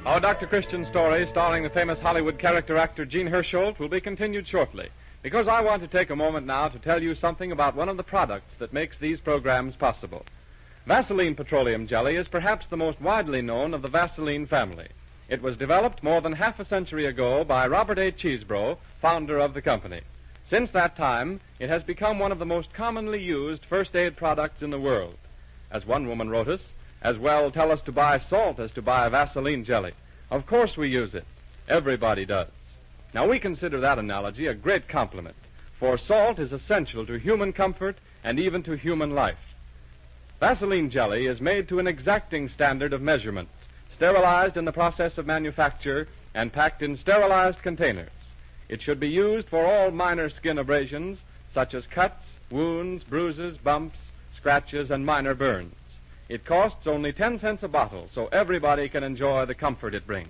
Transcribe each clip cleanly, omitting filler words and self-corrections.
Our Dr. Christian story, starring the famous Hollywood character actor Gene Hersholt, will be continued shortly, because I want to take a moment now to tell you something about one of the products that makes these programs possible. Vaseline Petroleum Jelly is perhaps the most widely known of the Vaseline family. It was developed more than half a century ago by Robert A. Chesebro, founder of the company. Since that time, it has become one of the most commonly used first aid products in the world. As one woman wrote us, as well tell us to buy salt as to buy Vaseline jelly. Of course we use it. Everybody does. Now, we consider that analogy a great compliment, for salt is essential to human comfort and even to human life. Vaseline jelly is made to an exacting standard of measurement, sterilized in the process of manufacture, and packed in sterilized containers. It should be used for all minor skin abrasions, such as cuts, wounds, bruises, bumps, scratches, and minor burns. It costs only 10 cents a bottle, so everybody can enjoy the comfort it brings.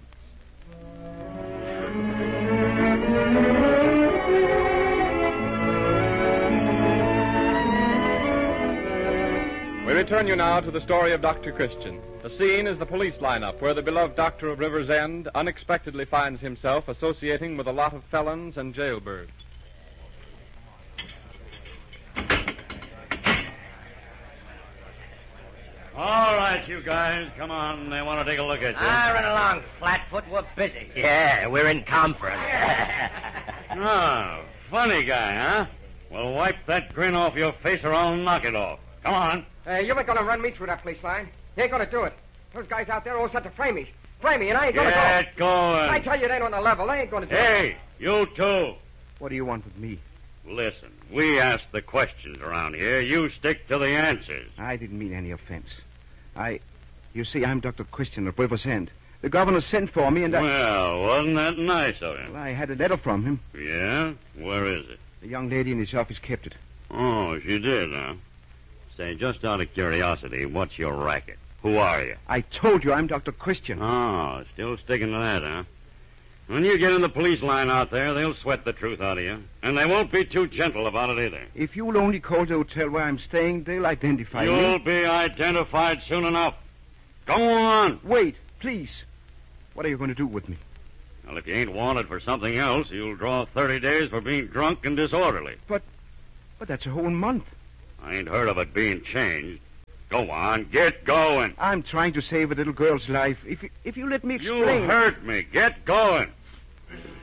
We return you now to the story of Dr. Christian. The scene is the police lineup, where the beloved doctor of River's End unexpectedly finds himself associating with a lot of felons and jailbirds. All right, you guys, come on. They want to take a look at you. Run along, Flatfoot. We're busy. Yeah, we're in conference. Oh, funny guy, huh? Well, wipe that grin off your face or I'll knock it off. Come on. You ain't gonna run me through that police line. You ain't gonna do it. Those guys out there are all set to frame me. Frame me, and I ain't gonna go. Get going. I tell you, they ain't on the level. They ain't gonna do it. Hey, you two. What do you want with me? Listen, we ask the questions around here. You stick to the answers. I didn't mean any offense. You see, I'm Dr. Christian of River's End. The governor sent for me and Well, wasn't that nice of him? Well, I had a letter from him. Yeah? Where is it? The young lady in his office kept it. Oh, she did, huh? Say, just out of curiosity, what's your racket? Who are you? I told you I'm Dr. Christian. Oh, still sticking to that, huh? When you get in the police line out there, they'll sweat the truth out of you. And they won't be too gentle about it either. If you'll only call the hotel where I'm staying, they'll identify me. You'll be identified soon enough. Go on. Wait, please. What are you going to do with me? Well, if you ain't wanted for something else, you'll draw 30 days for being drunk and disorderly. But that's a whole month. I ain't heard of it being changed. Go on, get going. I'm trying to save a little girl's life. If you let me explain... You hurt me. Get going.